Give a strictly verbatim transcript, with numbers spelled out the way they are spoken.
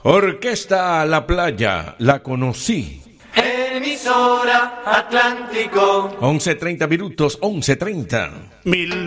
Orquesta La Playa, la conocí. Emisora Atlántico. once treinta minutos, once treinta. Mil